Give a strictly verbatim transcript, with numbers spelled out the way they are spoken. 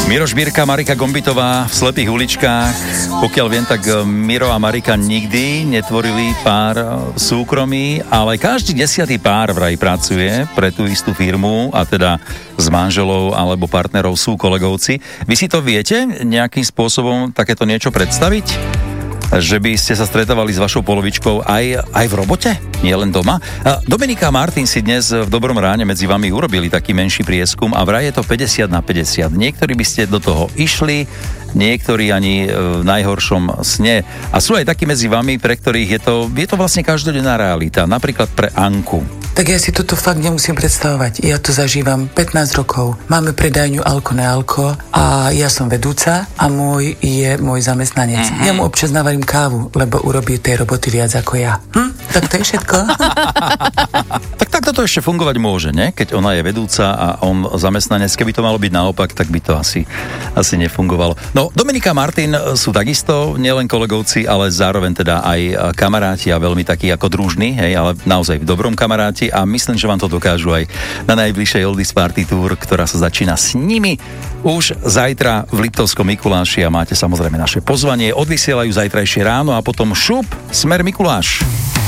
Miro Žbírka, Marika Gombitová v Slepých uličkách. Pokiaľ viem, tak Miro a Marika nikdy netvorili pár súkromí, ale každý desiatý pár vraj pracuje pre tú istú firmu a teda s manželou alebo partnerov sú kolegovci. Vy si to viete nejakým spôsobom takéto niečo predstaviť? Že by ste sa stretávali s vašou polovičkou aj, aj v robote? Nie len doma? Dominika a Martin si dnes v Dobrom ráne medzi vami urobili taký menší prieskum a vraj je to päťdesiat na päťdesiat. Niektorí by ste do toho išli, niektorí ani v najhoršom sne. A sú aj takí medzi vami, pre ktorých je to, je to vlastne každodenná realita. Napríklad pre Anku. Tak ja si toto fakt nemusím predstavovať. Ja to zažívam pätnásť rokov. Máme predajňu Alko Nealko a ja som vedúca a môj je môj zamestnanec. Mm-hmm. Ja mu občas navarím kávu, lebo urobí tej roboty viac ako ja. Hm? Tak to je všetko. Tak takto to ešte fungovať môže, ne? Keď ona je vedúca a on zamestnanec. Keby to malo byť naopak, tak by to asi, asi nefungovalo. No, Dominika a Martin sú takisto nielen kolegovci, ale zároveň teda aj kamaráti a veľmi takí ako družní, hej, ale naozaj v dobrom kamaráti a myslím, že vám to dokážu aj na najbližšej Oldies Party Tour, ktorá sa začína s nimi už zajtra v Liptovskom Mikuláši a máte samozrejme naše pozvanie. Odvysielajú zajtrajšie ráno a potom šup, smer Mikuláš.